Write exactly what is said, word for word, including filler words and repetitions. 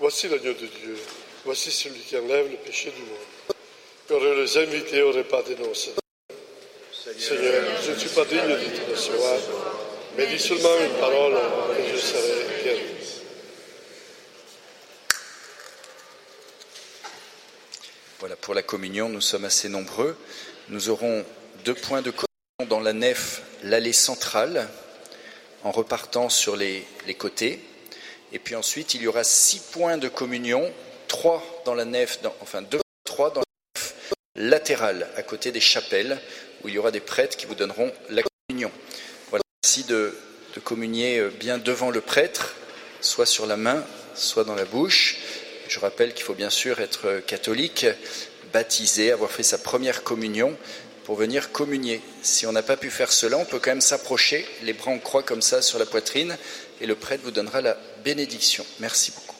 Voici l'agneau de Dieu. Voici celui qui enlève le péché du monde. Heureux les invités au repas des noces. Seigneur, je ne suis pas digne de te recevoir, mais dis seulement une parole et je serai guéri. Voilà, pour la communion, nous sommes assez nombreux. Nous aurons deux points de communion dans la nef, l'allée centrale, en repartant sur les, les côtés. Et puis ensuite, il y aura six points de communion, trois dans la nef, dans, enfin deux, trois dans la nef latérale, à côté des chapelles, où il y aura des prêtres qui vous donneront la communion. Voilà, merci de, de communier bien devant le prêtre, soit sur la main, soit dans la bouche. Je rappelle qu'il faut bien sûr être catholique, baptisé, avoir fait sa première communion pour venir communier. Si on n'a pas pu faire cela, on peut quand même s'approcher, les bras en croix comme ça sur la poitrine, et le prêtre vous donnera la bénédiction. Merci beaucoup.